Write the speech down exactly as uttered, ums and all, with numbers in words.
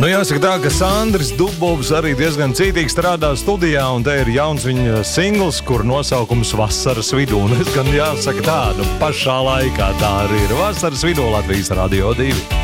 Nu, jāsaka tā, ka Sandris Dubovs arī diezgan cītīgi strādā studijā, un te ir jauns viņa singls, kur nosaukums Vasaras vidū. Un es gan jāsaka tā, nu pašā laikā tā arī ir Vasaras vidū Latvijas Radio divi.